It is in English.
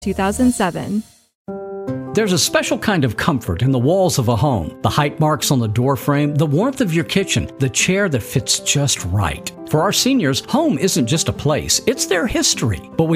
2007. There's a special kind of comfort in the walls of a home. The height marks on the door frame, the warmth of your kitchen, the chair that fits just right. For our seniors, home isn't just a place, it's their history. But we